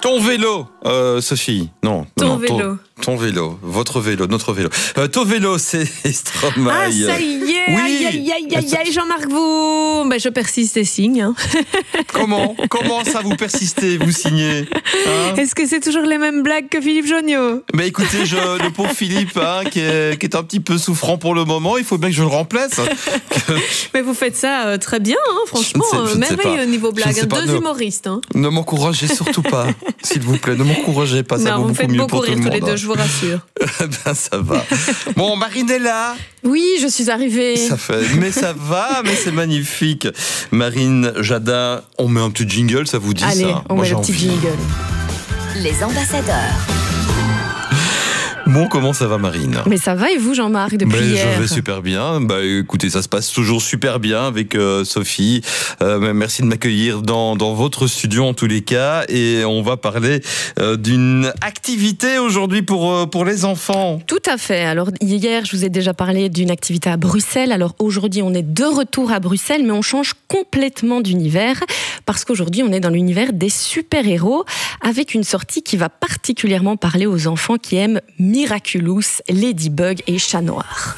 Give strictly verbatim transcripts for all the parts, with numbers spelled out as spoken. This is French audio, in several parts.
Ton vélo, euh, Sophie. Non. Ton non, vélo. Ton, ton vélo. Votre vélo. Notre vélo. Euh, ton vélo, c'est Stromae. Ah, ça y est. Oui. Aïe, aïe, aïe, aïe, aïe, Jean-Marc, vous. Ben, je persiste et signe. Hein. Comment Comment ça vous persistez, vous signez hein? Est-ce que c'est toujours les mêmes blagues que Philippe Jonniot? Mais écoutez, je, le pauvre Philippe, hein, qui, est, qui est un petit peu souffrant pour le moment, il faut bien que je le remplace. Mais vous faites ça euh, très bien, hein, franchement. Je ne sais- je ne sais merveilleux pas. niveau Je blague. ne sais Hein, pas, deux ne- humoristes. Hein. Ne m'encouragez surtout pas, s'il vous plaît. Ne m'encouragez pas, ça Non, vaut vous me beaucoup faites mieux beaucoup pour tout rire le tous monde. les deux, je vous rassure. Ben, ça va. Bon, Marine est là. Oui, je suis arrivée. Ça fait, mais ça va, mais c'est magnifique. Marine Jadin, on met un petit jingle, ça vous dit Allez, ça on Moi, met j'ai le petit envie. jingle. Les ambassadeurs. Bon, comment ça va, Marine? Mais ça va et vous, Jean-Marc, depuis Ben, hier? je vais super bien. Bah, écoutez, ça se passe toujours super bien avec euh, Sophie. Euh, merci de m'accueillir dans, dans votre studio en tous les cas. Et on va parler euh, d'une activité aujourd'hui pour, euh, pour les enfants. Tout à fait. Alors hier, je vous ai déjà parlé d'une activité à Bruxelles. Alors aujourd'hui, on est de retour à Bruxelles, mais on change complètement d'univers parce qu'aujourd'hui, on est dans l'univers des super-héros avec une sortie qui va particulièrement parler aux enfants qui aiment Miraculous, Ladybug et Chat Noir.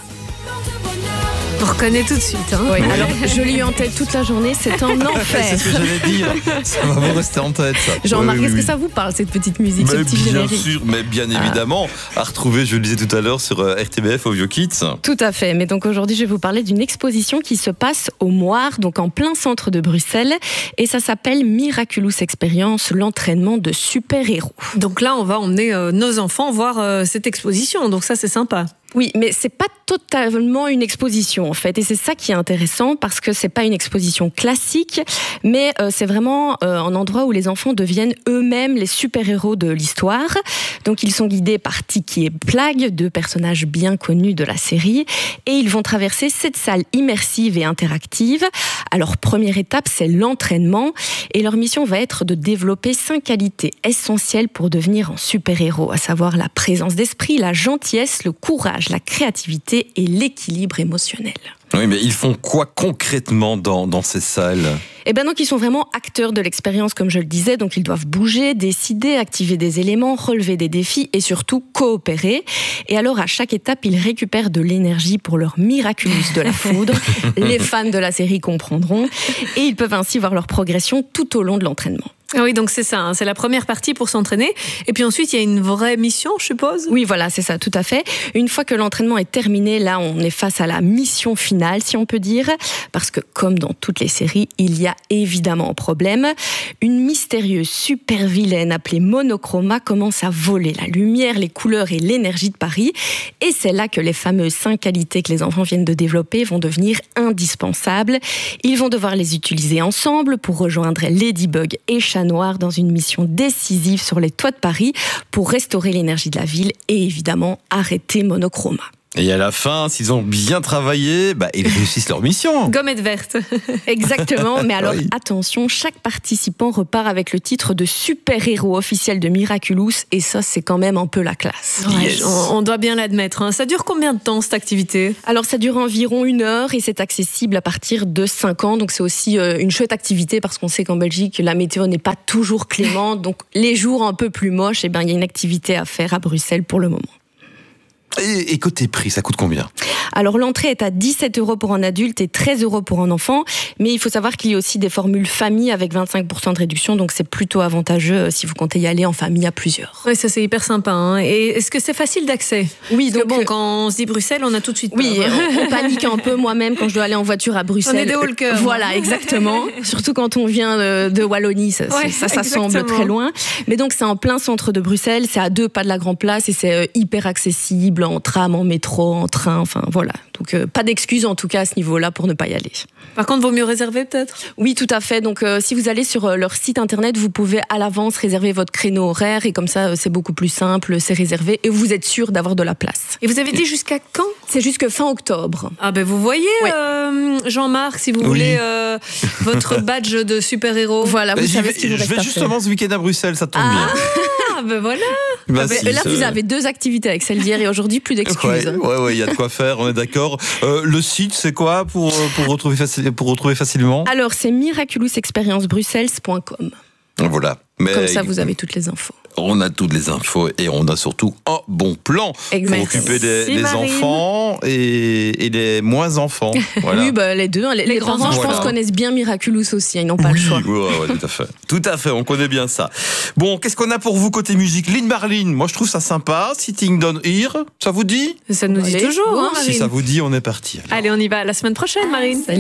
On reconnaît tout de suite. Hein. Oui, alors je l'ai eu en tête toute la journée, c'est un enfer. C'est ce que j'allais dire. Ça va vous rester en tête, ça. Jean-Marc, Oui, oui, est-ce que oui. ça vous parle, cette petite musique, ce Mais petit bien générique? sûr, mais bien évidemment, à retrouver, je le disais tout à l'heure, sur euh, R T B F Audio Kids. Tout à fait. Mais donc aujourd'hui, je vais vous parler d'une exposition qui se passe au Moire, donc en plein centre de Bruxelles. Et ça s'appelle Miraculous Experience, l'entraînement de super-héros. Donc là, on va emmener euh, nos enfants voir euh, cette exposition. Donc ça, c'est sympa. Oui, mais c'est pas totalement une exposition en fait, et c'est ça qui est intéressant parce que c'est pas une exposition classique, mais euh, c'est vraiment euh, un endroit où les enfants deviennent eux-mêmes les super-héros de l'histoire. Donc ils sont guidés par Tiki et Plague, deux personnages bien connus de la série, et ils vont traverser cette salle immersive et interactive. Alors première étape, c'est l'entraînement, et leur mission va être de développer cinq qualités essentielles pour devenir un super-héros, à savoir la présence d'esprit, la gentillesse, le courage, la créativité et l'équilibre émotionnel. Oui, mais ils font quoi concrètement dans, dans ces salles? Et ben donc ils sont vraiment acteurs de l'expérience, comme je le disais, donc ils doivent bouger, décider, activer des éléments, relever des défis et surtout coopérer. Et alors à chaque étape, ils récupèrent de l'énergie pour leur Miraculous de la foudre. Les fans de la série comprendront. Et ils peuvent ainsi voir leur progression tout au long de l'entraînement. Ah oui, donc c'est ça, hein, c'est la première partie pour s'entraîner. Et puis ensuite, il y a une vraie mission, je suppose. Oui, voilà, c'est ça, tout à fait. Une fois que l'entraînement est terminé, là, on est face à la mission finale, si on peut dire. Parce que, comme dans toutes les séries, il y a évidemment un problème. Une mystérieuse super vilaine appelée Monochroma commence à voler la lumière, les couleurs et l'énergie de Paris. Et c'est là que les fameuses cinq qualités que les enfants viennent de développer vont devenir indispensables. Ils vont devoir les utiliser ensemble pour rejoindre Ladybug et Chat Noir dans une mission décisive sur les toits de Paris pour restaurer l'énergie de la ville et évidemment arrêter Monochroma. Et à la fin, s'ils ont bien travaillé, bah, ils réussissent leur mission. Gommette verte. Exactement, mais alors Oui. attention, chaque participant repart avec le titre de super-héros officiel de Miraculous et ça c'est quand même un peu la classe. Ouais, Yes. on, on doit bien l'admettre. Hein. Ça dure combien de temps, cette activité? Alors ça dure environ une heure et c'est accessible à partir de cinq ans, donc c'est aussi euh, une chouette activité parce qu'on sait qu'en Belgique la météo n'est pas toujours clémente, donc les jours un peu plus moches, eh ben, il y a une activité à faire à Bruxelles pour le moment. Et, et côté prix, ça coûte combien? Alors l'entrée est à dix-sept euros pour un adulte et treize euros pour un enfant, mais il faut savoir qu'il y a aussi des formules famille avec vingt-cinq pour cent de réduction, donc c'est plutôt avantageux si vous comptez y aller en famille à plusieurs. Oui, ça c'est hyper sympa. Hein. Et est-ce que c'est facile d'accès? Oui, Parce que donc bon, quand on se dit Bruxelles, on a tout de suite peur. oui, on, on panique un peu moi-même quand je dois aller en voiture à Bruxelles. On est des hauts le cœur. Voilà, exactement. Surtout quand on vient de, de Wallonie, ça, Ouais, ça, ça semble exactement. très loin. Mais donc c'est en plein centre de Bruxelles, c'est à deux pas de la Grand Place et c'est euh, hyper accessible en tram, en métro, en train, enfin voilà. Donc euh, pas d'excuses en tout cas à ce niveau-là pour ne pas y aller. Par contre, vaut mieux réserver peut-être? Oui, tout à fait. Donc, euh, si vous allez sur euh, leur site internet, vous pouvez à l'avance réserver votre créneau horaire et comme ça, euh, c'est beaucoup plus simple, c'est réservé et vous êtes sûr d'avoir de la place. Et vous avez dit jusqu'à quand? C'est jusque fin octobre. Ah ben vous voyez, Ouais. euh, Jean-Marc, si vous Oui. voulez euh, votre badge de super-héros. Voilà, vous J'y savez vais, ce qu'il vous je reste vais à justement ce week-end à Bruxelles, ça tombe bien. Ah ben voilà. Bah, faire. si, Là, ça- vous avez deux activités avec celle d'hier et aujourd'hui, plus d'excuses. Ouais, ouais, ouais, il y a de quoi faire, on est d'accord. Euh, le site, c'est quoi pour, pour, retrouver, faci- pour retrouver facilement? Alors, c'est miraculous experience bruxelles point com. Voilà, Voilà. Mais Comme ça, vous avez toutes les infos. On a toutes les infos et on a surtout un bon plan Exact. pour occuper des, Merci, des Marine. enfants et, et des moins enfants. Voilà. Oui, bah, les deux. hein. Les, les grands-enfants, je Voilà. pense, connaissent bien Miraculous aussi. Ils n'ont pas oui, le choix. ouais, ouais, tout à fait. Tout à fait, on connaît bien ça. Bon, qu'est-ce qu'on a pour vous côté musique? Lynn Marlin, moi je trouve ça sympa. Sitting Down Here, ça vous dit? Ça nous dit Allez, toujours, bon, hein, Si Marine. ça vous dit, on est parti. Allez, on y va la semaine prochaine, Marine. Salut.